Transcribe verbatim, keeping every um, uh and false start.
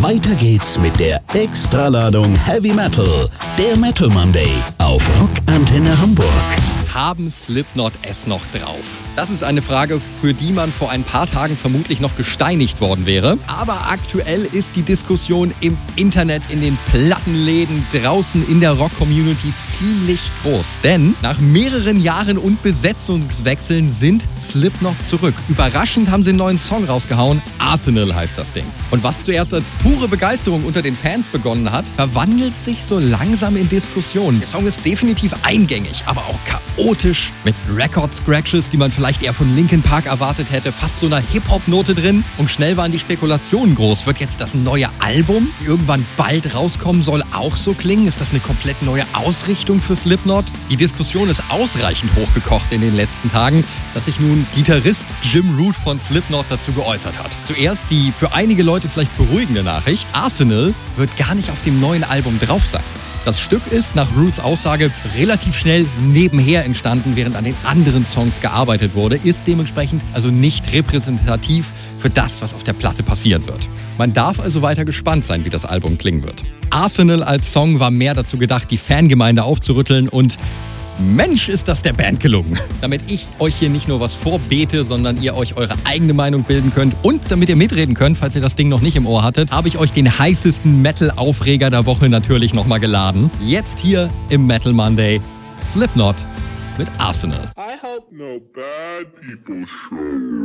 Weiter geht's mit der Extraladung Heavy Metal, der Metal Monday auf Rock Antenne Hamburg. Haben Slipknot es noch drauf? Das ist eine Frage, für die man vor ein paar Tagen vermutlich noch gesteinigt worden wäre. Aber aktuell ist die Diskussion im Internet, in den Plattenläden, draußen in der Rock-Community ziemlich groß. Denn nach mehreren Jahren und Besetzungswechseln sind Slipknot zurück. Überraschend haben sie einen neuen Song rausgehauen. Arsenal heißt das Ding. Und was zuerst als pure Begeisterung unter den Fans begonnen hat, verwandelt sich so langsam in Diskussion. Der Song ist definitiv eingängig, aber auch chaotisch, mit Record-Scratches, die man vielleicht eher von Linkin Park erwartet hätte, fast so einer Hip-Hop-Note drin. Und schnell waren die Spekulationen groß. Wird jetzt das neue Album, die irgendwann bald rauskommen soll, auch so klingen? Ist das eine komplett neue Ausrichtung für Slipknot? Die Diskussion ist ausreichend hochgekocht in den letzten Tagen, dass sich nun Gitarrist Jim Root von Slipknot dazu geäußert hat. Zuerst die für einige Leute vielleicht beruhigende Nachricht: Arsenal wird gar nicht auf dem neuen Album drauf sein. Das Stück ist nach Roots Aussage relativ schnell nebenher entstanden, während an den anderen Songs gearbeitet wurde, ist dementsprechend also nicht repräsentativ für das, was auf der Platte passieren wird. Man darf also weiter gespannt sein, wie das Album klingen wird. Arsenal als Song war mehr dazu gedacht, die Fangemeinde aufzurütteln, und Mensch, ist das der Band gelungen. Damit ich euch hier nicht nur was vorbete, sondern ihr euch eure eigene Meinung bilden könnt und damit ihr mitreden könnt, falls ihr das Ding noch nicht im Ohr hattet, habe ich euch den heißesten Metal-Aufreger der Woche natürlich nochmal geladen. Jetzt hier im Metal Monday, Slipknot mit Arsenal. I hope no bad people show.